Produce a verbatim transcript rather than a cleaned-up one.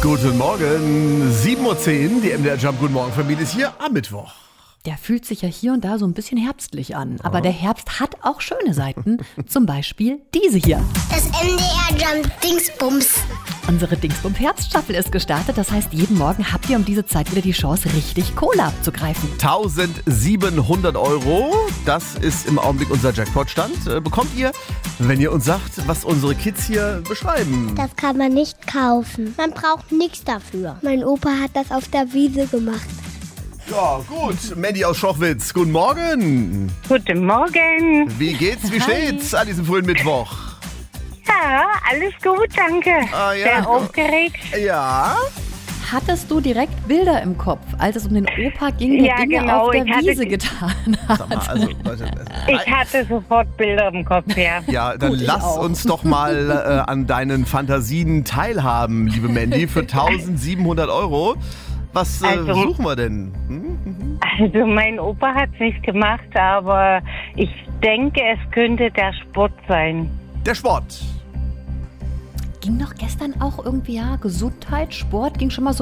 Guten Morgen, sieben Uhr zehn, die M D R Jump Guten Morgen Familie ist hier am Mittwoch. Der fühlt sich ja hier und da so ein bisschen herbstlich an. Aber der Herbst hat auch schöne Seiten. Zum Beispiel diese hier. Das M D R Jump Dingsbums. Unsere Dingsbums Herbststaffel ist gestartet. Das heißt, jeden Morgen habt ihr um diese Zeit wieder die Chance, richtig Kohle abzugreifen. eintausendsiebenhundert Euro, das ist im Augenblick unser Jackpot-Stand. Äh, bekommt ihr, wenn ihr uns sagt, was unsere Kids hier beschreiben. Das kann man nicht kaufen. Man braucht nichts dafür. Mein Opa hat das auf der Wiese gemacht. Ja, gut. Mandy aus Schochwitz, guten Morgen. Guten Morgen. Wie geht's, wie steht's an diesem frühen Mittwoch? Ja, alles gut, danke. Ah, ja. Sehr aufgeregt. Ja? Hattest du direkt Bilder im Kopf, als es um den Opa ging, der Ja, Dinge genau. auf der Ich hatte- Wiese getan hat? Sag mal, also, Leute, Ich hatte sofort Bilder im Kopf, ja. ja, dann Gut, ich lass auch. uns doch mal äh, an deinen Fantasien teilhaben, liebe Mandy, für eintausendsiebenhundert Euro. Was äh, Also- suchen wir denn? Hm? Also mein Opa hat es nicht gemacht, aber ich denke, es könnte der Sport sein. Der Sport. Ging doch gestern auch irgendwie, ja, Gesundheit, Sport, ging schon mal so